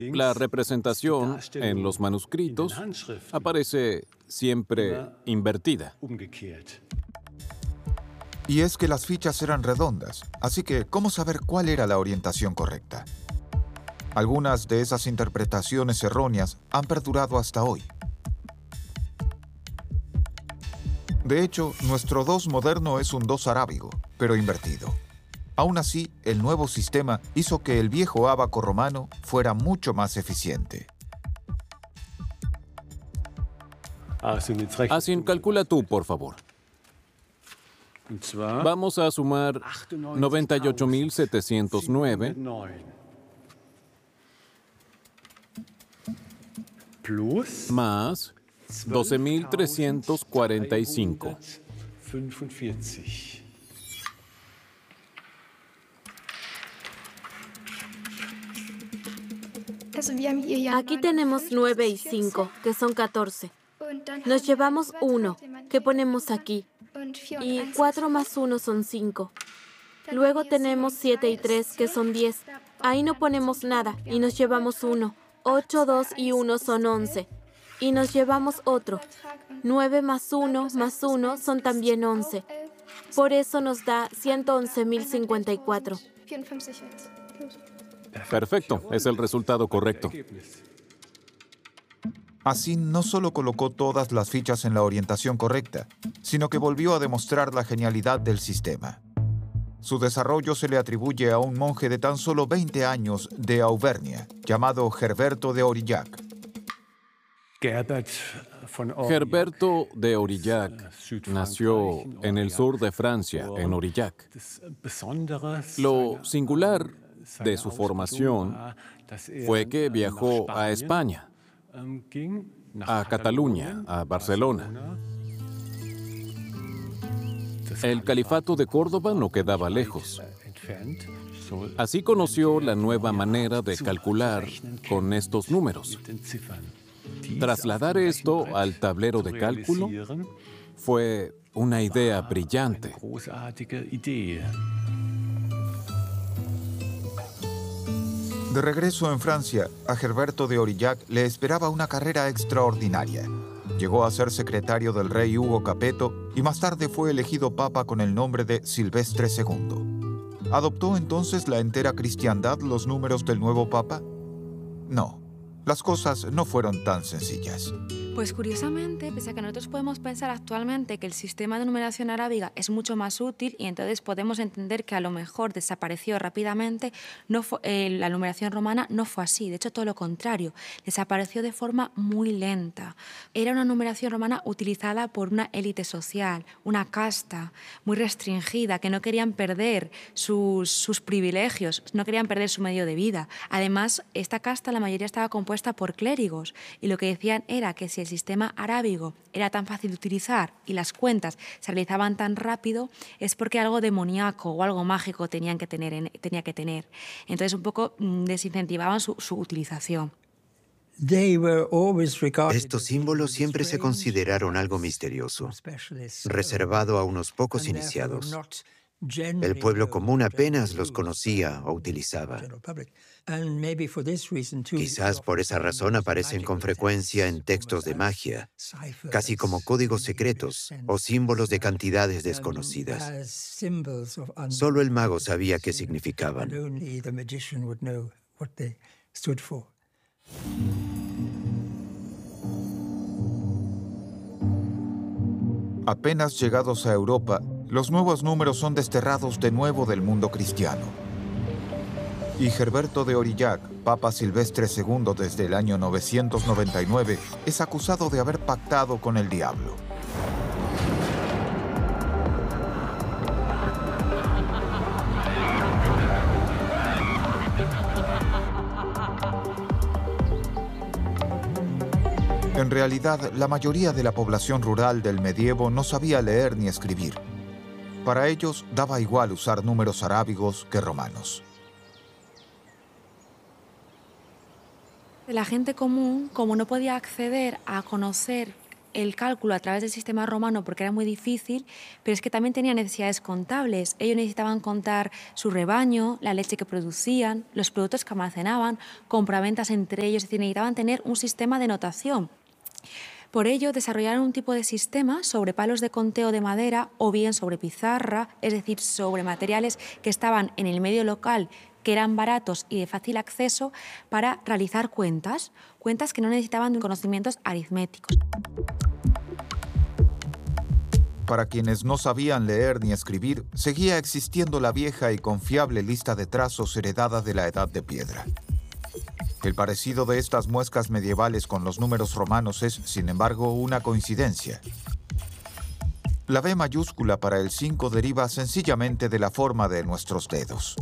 La representación en los manuscritos aparece siempre invertida. Y es que las fichas eran redondas, así que ¿cómo saber cuál era la orientación correcta? Algunas de esas interpretaciones erróneas han perdurado hasta hoy. De hecho, nuestro 2 moderno es un 2 arábigo, pero invertido. Aún así, el nuevo sistema hizo que el viejo ábaco romano fuera mucho más eficiente. Asin, calcula tú, por favor. Vamos a sumar 98.709 más 12.345. Aquí tenemos 9 y 5, que son 14. Nos llevamos 1, que ponemos aquí. Y 4 más 1 son 5. Luego tenemos 7 y 3, que son 10. Ahí no ponemos nada y nos llevamos 1. 8, 2 y 1 son 11. Y nos llevamos otro. 9 más 1 son también 11. Por eso nos da 111.054. Perfecto, es el resultado correcto. Así no solo colocó todas las fichas en la orientación correcta, sino que volvió a demostrar la genialidad del sistema. Su desarrollo se le atribuye a un monje de tan solo 20 años de Auvernia, llamado Gerberto de Aurillac. Gerberto de Aurillac nació en el sur de Francia, en Aurillac. Lo singular de su formación fue que viajó a España, a Cataluña, a Barcelona. El califato de Córdoba no quedaba lejos. Así conoció la nueva manera de calcular con estos números. Trasladar esto al tablero de cálculo fue una idea brillante. De regreso en Francia, a Gerberto de Aurillac le esperaba una carrera extraordinaria. Llegó a ser secretario del rey Hugo Capeto y más tarde fue elegido papa con el nombre de Silvestre II. ¿Adoptó entonces la entera cristiandad los números del nuevo papa? No, las cosas no fueron tan sencillas. Pues curiosamente, pese a que nosotros podemos pensar actualmente que el sistema de numeración arábiga es mucho más útil y entonces podemos entender que a lo mejor desapareció rápidamente, la numeración romana no fue así, de hecho todo lo contrario, desapareció de forma muy lenta. Era una numeración romana utilizada por una élite social, una casta muy restringida, que no querían perder sus privilegios, no querían perder su medio de vida. Además, esta casta la mayoría estaba compuesta por clérigos y lo que decían era que si el sistema arábigo era tan fácil de utilizar y las cuentas se realizaban tan rápido, es porque algo demoníaco o algo mágico tenía que tener. Entonces, un poco desincentivaban su utilización. Estos símbolos siempre se consideraron algo misterioso, reservado a unos pocos iniciados. El pueblo común apenas los conocía o utilizaba. Quizás por esa razón aparecen con frecuencia en textos de magia, casi como códigos secretos o símbolos de cantidades desconocidas. Solo el mago sabía qué significaban. Apenas llegados a Europa, los nuevos números son desterrados de nuevo del mundo cristiano. Y Gerberto de Aurillac, Papa Silvestre II desde el año 999, es acusado de haber pactado con el diablo. En realidad, la mayoría de la población rural del medievo no sabía leer ni escribir. Para ellos daba igual usar números arábigos que romanos. La gente común, como no podía acceder a conocer el cálculo a través del sistema romano porque era muy difícil, pero es que también tenían necesidades contables. Ellos necesitaban contar su rebaño, la leche que producían, los productos que almacenaban, compraventas entre ellos, es decir, necesitaban tener un sistema de notación. Por ello, desarrollaron un tipo de sistema sobre palos de conteo de madera o bien sobre pizarra, es decir, sobre materiales que estaban en el medio local, que eran baratos y de fácil acceso para realizar cuentas que no necesitaban de conocimientos aritméticos. Para quienes no sabían leer ni escribir, seguía existiendo la vieja y confiable lista de trazos heredada de la Edad de Piedra. El parecido de estas muescas medievales con los números romanos es, sin embargo, una coincidencia. La B mayúscula para el 5 deriva sencillamente de la forma de nuestros dedos.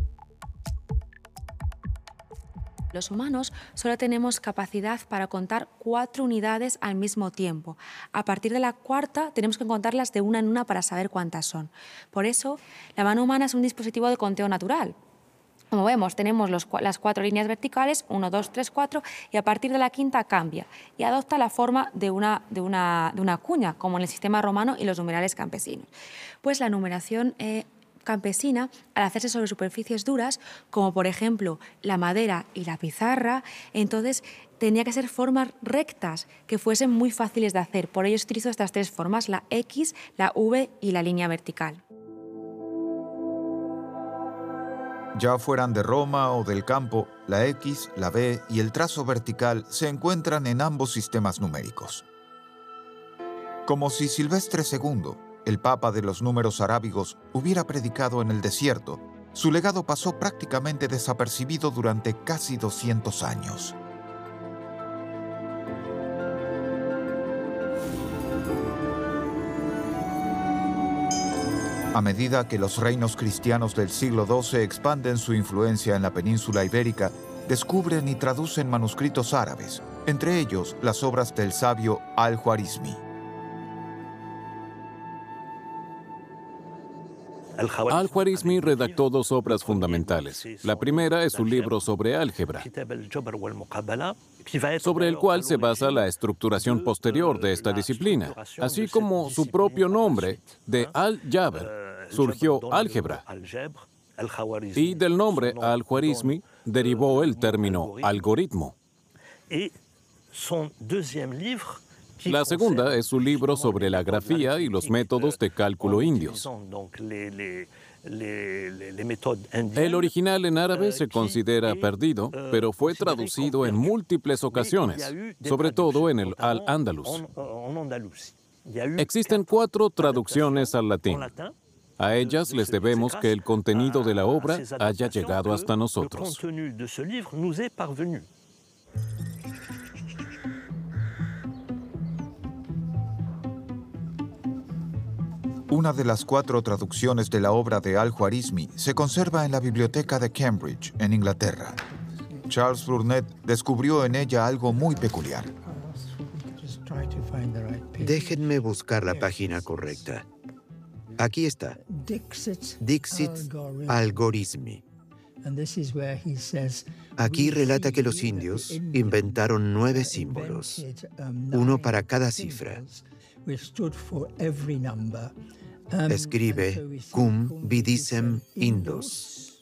Los humanos solo tenemos capacidad para contar 4 unidades al mismo tiempo. A partir de la cuarta tenemos que contarlas de una en una para saber cuántas son. Por eso, la mano humana es un dispositivo de conteo natural. Como vemos, tenemos las 4 líneas verticales, 1, 2, 3, 4, y a partir de la quinta cambia y adopta la forma de una cuña, como en el sistema romano y los numerales campesinos. Pues la numeración campesina, al hacerse sobre superficies duras, como por ejemplo la madera y la pizarra, entonces tenía que ser formas rectas que fuesen muy fáciles de hacer. Por ello se utilizó estas 3 formas, la X, la V y la línea vertical. Ya fueran de Roma o del campo, la X, la B y el trazo vertical se encuentran en ambos sistemas numéricos. Como si Silvestre II, el papa de los números arábigos, hubiera predicado en el desierto, su legado pasó prácticamente desapercibido durante casi 200 años. A medida que los reinos cristianos del siglo XII expanden su influencia en la península ibérica, descubren y traducen manuscritos árabes, entre ellos las obras del sabio Al-Khwarizmi. Al-Khwarizmi redactó 2 obras fundamentales. La primera es un libro sobre álgebra, sobre el cual se basa la estructuración posterior de esta disciplina, así como su propio nombre, de Al-Jabr, surgió álgebra, y del nombre Al-Khwarizmi derivó el término algoritmo. La segunda es su libro sobre la grafía y los métodos de cálculo indios. El original en árabe se considera perdido, pero fue traducido en múltiples ocasiones, sobre todo en el Al-Ándalus. Existen 4 traducciones al latín. A ellas les debemos que el contenido de la obra haya llegado hasta nosotros. Una de las 4 traducciones de la obra de Al-Khwarizmi se conserva en la biblioteca de Cambridge, en Inglaterra. Charles Burnett descubrió en ella algo muy peculiar. Déjenme buscar la página correcta. Aquí está. Dixit Algorizmi. Aquí relata que los indios inventaron 9 símbolos, uno para cada cifra. Escribe cum vidicem indos,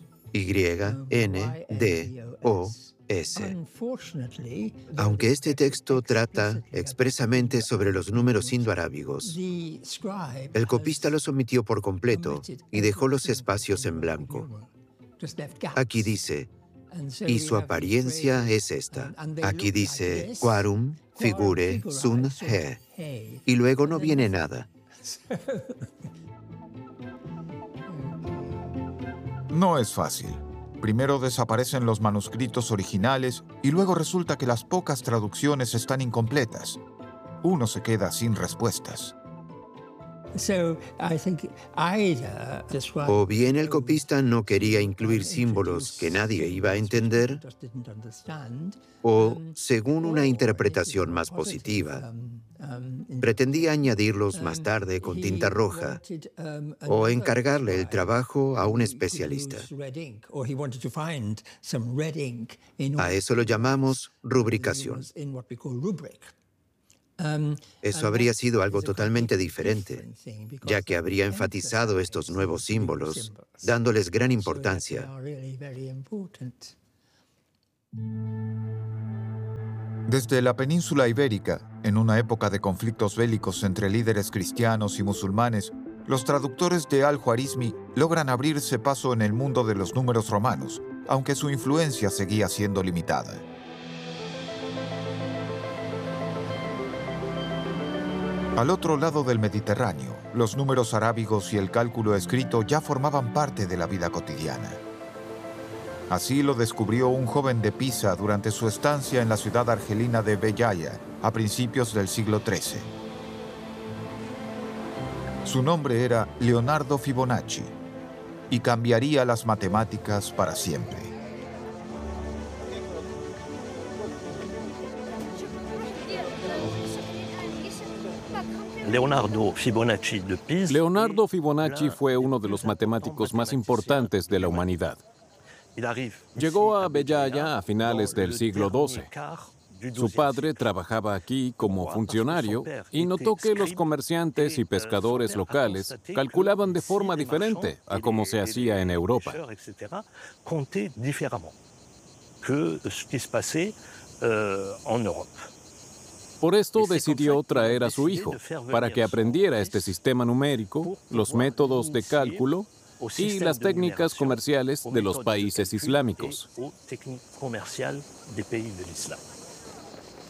Y-N-D-O-S. Aunque este texto trata expresamente sobre los números indoarábigos, el copista los omitió por completo y dejó los espacios en blanco. Aquí dice, y su apariencia es esta. Aquí dice, quarum figure sun he. Y luego no viene nada. No es fácil. Primero desaparecen los manuscritos originales y luego resulta que las pocas traducciones están incompletas. Uno se queda sin respuestas. O bien el copista no quería incluir símbolos que nadie iba a entender, o, según una interpretación más positiva, pretendía añadirlos más tarde con tinta roja o encargarle el trabajo a un especialista. A eso lo llamamos rubricación. Eso habría sido algo totalmente diferente, ya que habría enfatizado estos nuevos símbolos, dándoles gran importancia. Desde la península ibérica, en una época de conflictos bélicos entre líderes cristianos y musulmanes, los traductores de Al-Khwarizmi logran abrirse paso en el mundo de los números romanos, aunque su influencia seguía siendo limitada. Al otro lado del Mediterráneo, los números arábigos y el cálculo escrito ya formaban parte de la vida cotidiana. Así lo descubrió un joven de Pisa durante su estancia en la ciudad argelina de Béjaïa a principios del siglo XIII. Su nombre era Leonardo Fibonacci y cambiaría las matemáticas para siempre. Leonardo Fibonacci fue uno de los matemáticos más importantes de la humanidad. Llegó a Béjaïa a finales del siglo XII. Su padre trabajaba aquí como funcionario y notó que los comerciantes y pescadores locales calculaban de forma diferente a como se hacía en Europa. Por esto decidió traer a su hijo para que aprendiera este sistema numérico, los métodos de cálculo y las técnicas comerciales de los países islámicos.